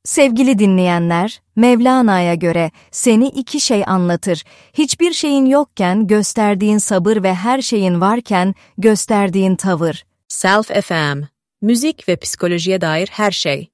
Sevgili dinleyenler, Mevlana'ya göre seni iki şey anlatır. Hiçbir şeyin yokken gösterdiğin sabır ve her şeyin varken gösterdiğin tavır. Self FM, müzik ve psikolojiye dair her şey.